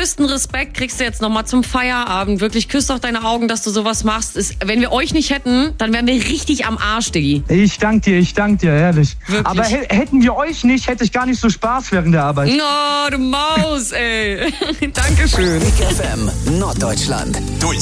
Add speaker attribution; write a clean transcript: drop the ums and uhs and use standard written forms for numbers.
Speaker 1: größten Respekt kriegst du jetzt nochmal zum Feierabend. Wirklich, küsst doch deine Augen, dass du sowas machst. Wenn wir euch nicht hätten, dann wären wir richtig am Arsch, Diggi.
Speaker 2: Ich danke dir, ehrlich.
Speaker 1: Wirklich?
Speaker 2: Aber hätten wir euch nicht, hätte ich gar nicht so Spaß während der Arbeit.
Speaker 1: Oh, du Maus, ey. Dankeschön.
Speaker 3: Big FM Norddeutschland.
Speaker 4: Durch